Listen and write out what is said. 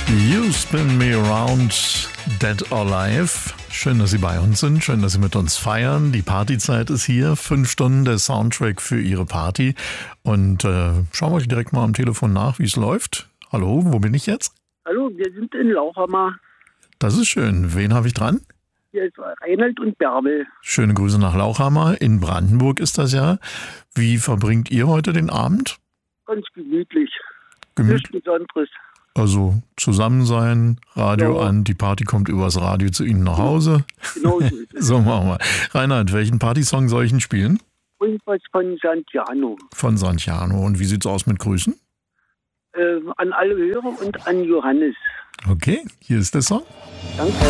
You Spin Me Around, Dead or Alive. Schön, dass Sie bei uns sind. Schön, dass Sie mit uns feiern. Die Partyzeit ist hier. 5 Stunden der Soundtrack für Ihre Party. Und schauen wir euch direkt mal am Telefon nach, wie es läuft. Hallo, wo bin ich jetzt? Hallo, wir sind in Lauchhammer. Das ist schön. Wen habe ich dran? Hier ist Reinhold und Bärbel. Schöne Grüße nach Lauchhammer. In Brandenburg ist das ja. Wie verbringt ihr heute den Abend? Ganz gemütlich. Gemütlich. Nichts Besonderes. Also zusammen sein, Radio Ja. an, die Party kommt übers Radio zu Ihnen nach Hause. Genau so ist es. So machen wir. Reinhard, welchen Partysong soll ich denn spielen? Und was von Santiano. Von Santiano. Und wie sieht's aus mit Grüßen? An alle Hörer und an Johannes. Okay, hier ist der Song. Danke.